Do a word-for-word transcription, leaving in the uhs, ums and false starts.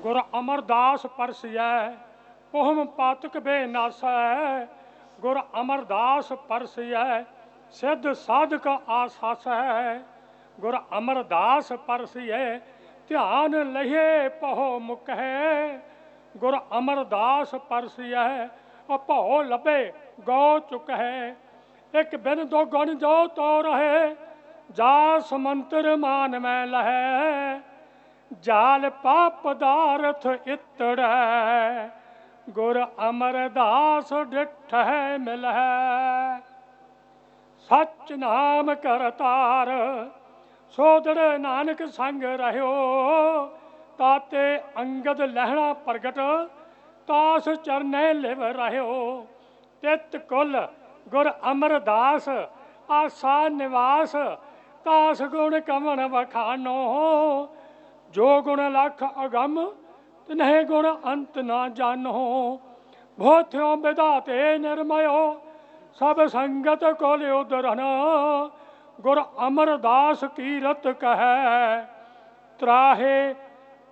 गुर अमरदास परसिया पोहम पातक बेनासै। गुर अमरदास परसिया सिद्ध साधक आसासै। गुर अमरदास परसिए ध्यान लहे पहो मुकहे। गुर अमरदास परसिए भौ लभे गौ चुकहे। एक बिन दो गुण जो तो रहे जा समंतर मान में लहे। जाल पाप पदार्थ इतड़ै गुर अमरदास डिठ है मिलै। सच नाम करतार सोदड़ नानक संग रहो। ताते अंगद लहणा प्रगट तास चरने लिव रहो। तित कुल गुर अमरदास आसा निवास तास गुण कमन बखानो। जो गुण लख अगम तिन्हें गुण अंत ना जानो। भोथ्यों विधाते निर्मयो सब संगत को उदरन। गुर अमरदास कीरत कहे त्राहे